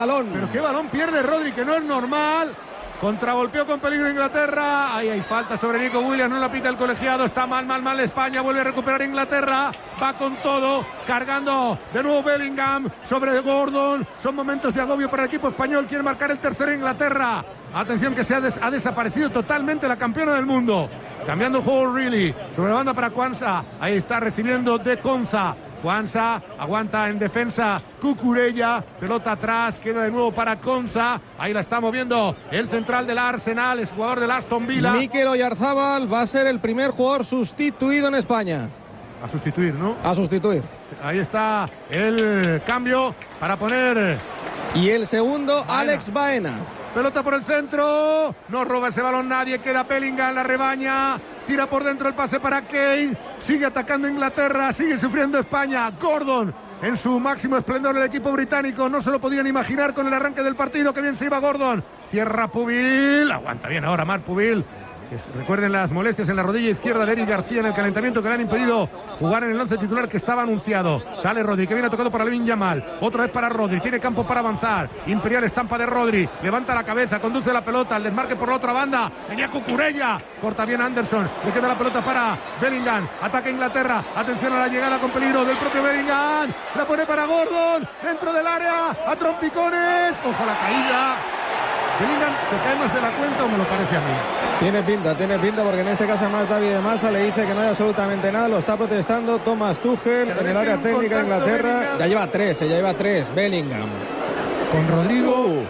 balón. Pero qué balón pierde Rodri, que no es normal. Contragolpeó con peligro Inglaterra. Ahí hay falta sobre Nico Williams, no la pita el colegiado. Está mal España, vuelve a recuperar Inglaterra. Va con todo, cargando de nuevo Bellingham sobre Gordon. Son momentos de agobio para el equipo español. Quiere marcar el tercero Inglaterra. Atención que ha desaparecido totalmente la campeona del mundo. Cambiando el juego Really. Sobre la banda para Kwanza. Ahí está recibiendo de Konza. Kwanza aguanta en defensa Cucurella, pelota atrás, queda de nuevo para Konza, ahí la está moviendo el central del Arsenal, es jugador del Aston Villa. Mikel Oyarzábal va a ser el primer jugador sustituido en España. A sustituir, ¿no? A sustituir. Ahí está el cambio para poner. Y el segundo, Baena. Alex Baena. Pelota por el centro, no roba ese balón nadie, queda Bellingham en la rebaña, tira por dentro el pase para Kane, sigue atacando Inglaterra, sigue sufriendo España. Gordon en su máximo esplendor, el equipo británico, no se lo podían imaginar con el arranque del partido, que bien se iba Gordon, cierra Pubil, aguanta bien ahora Marc Pubil. Recuerden las molestias en la rodilla izquierda de Eric García en el calentamiento que le han impedido jugar en el 11 titular que estaba anunciado. Sale Rodri, que viene tocado para Lamine Yamal. Otra vez para Rodri, tiene campo para avanzar. Imperial estampa de Rodri, levanta la cabeza, conduce la pelota, el desmarque por la otra banda. Venía Cucurella, corta bien Anderson, le queda la pelota para Bellingham. Ataca Inglaterra, atención a la llegada con peligro del propio Bellingham. La pone para Gordon, dentro del área, a trompicones. Ojo la caída. Bellingham se cae más de la cuenta, o me lo parece a mí. Tiene pinta, porque en este caso además David de Massa le dice que no hay absolutamente nada, lo está protestando Thomas Tuchel en el área técnica de Inglaterra. Bellingham. Ya lleva tres, Bellingham. Con Rodrigo.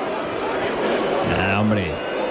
Nada, hombre.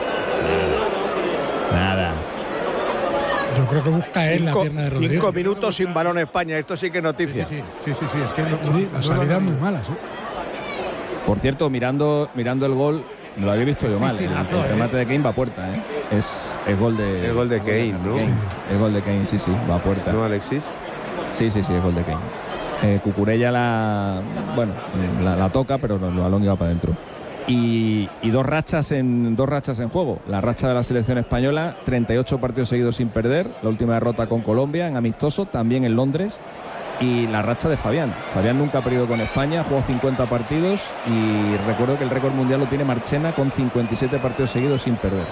Nada. Yo creo que busca él la pierna de Rodrigo. 5 minutos sin balón España, esto sí que es noticia. Sí, es que las salidas muy malas, ¿eh? Por cierto, mirando el gol, lo había visto yo mal. El remate de Kane va a puerta, ¿eh? Es gol de... El gol de Kane, ¿no? Sí. El gol de Kane, sí, va a puerta. ¿No, Alexis? Sí, es gol de Kane. Cucurella la toca, pero el balón iba para adentro. Y dos rachas en juego. La racha de la selección española, 38 partidos seguidos sin perder. La última derrota con Colombia en amistoso, también en Londres. Y la racha de Fabián. Fabián nunca ha perdido con España, jugó 50 partidos y recuerdo que el récord mundial lo tiene Marchena con 57 partidos seguidos sin perder.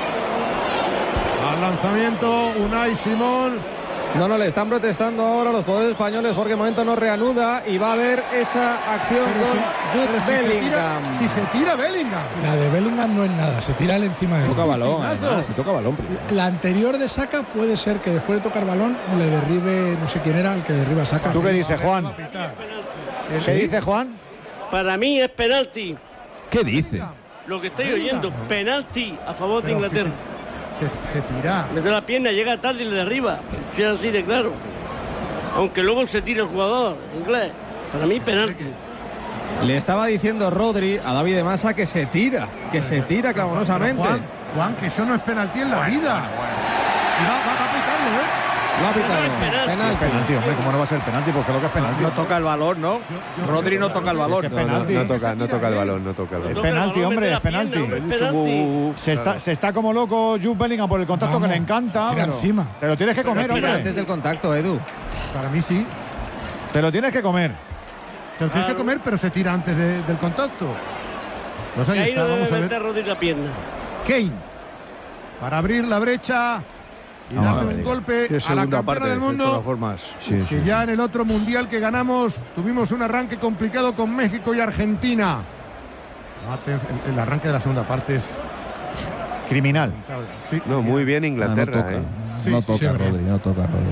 Al lanzamiento, Unai Simón. No, le están protestando ahora los jugadores españoles porque de momento no reanuda y va a haber esa acción con Jude Bellingham. Si se tira Bellingham. La de Bellingham no es nada, se tira él encima de él. Toca balón, además, si toca balón. La anterior de Saka puede ser que después de tocar balón le derribe, no sé quién era el que derriba a Saka. ¿Tú qué dices, Juan? ¿Qué dice Juan? Para mí es penalti. ¿Qué dice? Lo que estoy oyendo, penalti a favor de Inglaterra. Se tira. Mete la pierna, llega tarde y le derriba. Si es así de claro. Aunque luego se tira el jugador inglés. Para mí penalti. Le estaba diciendo Rodri a David de Massa que se tira clamorosamente. Juan, que eso no es penalti en la vida. Y va a pitarlo, ¿eh? Lo ha pitado. Penalti, hombre, ¿cómo no va a ser penalti? Porque lo que es penalti. No toca el balón, ¿no? Rodri no toca el balón. Es penalti. No toca el balón, no toca el balón. Es penalti, hombre, es penalti. Se está como loco Jude Bellingham por el contacto que le encanta. Encima. Te lo tienes que comer, hombre. Antes del contacto, Edu. Para mí sí. Te lo tienes que comer. Te lo tienes que comer, pero se tira antes del contacto. Pues ahí está, vamos a ver. Rodri la pierna. Kane. Para abrir la brecha. Y darle un golpe a la campeona del mundo. De todas formas. Que ya en el otro mundial que ganamos tuvimos un arranque complicado con México y Argentina. El arranque de la segunda parte es criminal. Sí. No, muy bien Inglaterra. No toca Rodri.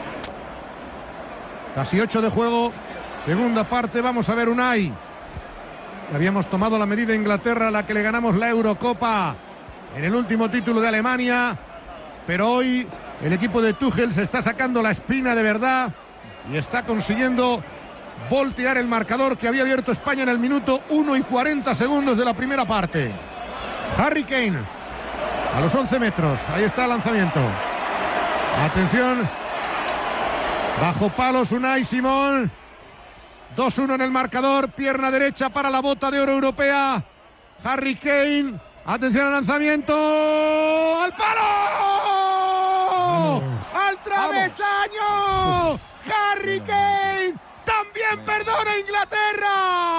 Casi 8 de juego. Segunda parte, vamos a ver Unai. Habíamos tomado la medida Inglaterra, la que le ganamos la Eurocopa en el último título de Alemania. Pero hoy el equipo de Tuchel se está sacando la espina de verdad y está consiguiendo voltear el marcador que había abierto España en el minuto 1 y 40 segundos de la primera parte. Harry Kane a los 11 metros. Ahí está el lanzamiento. Atención. Bajo palos Unai Simón. 2-1 en el marcador. Pierna derecha para la bota de oro europea. Harry Kane. Atención al lanzamiento. ¡Al palo! ¡Al travesaño! ¡Harry Kane! ¡También perdona Inglaterra!